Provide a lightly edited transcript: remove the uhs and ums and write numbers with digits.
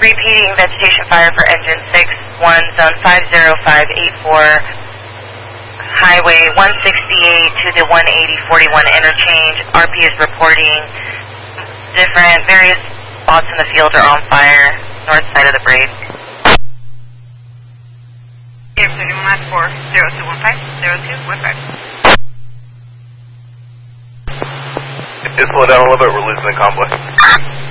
Repeating vegetation fire for engine 6-1, zone 50584, highway 168 to the 18041 interchange. RP is reporting various spots in the field are on fire, north side of the braid. Air 31 last 4, 0215, 0215. Just slow down a little bit, we're losing the convoy.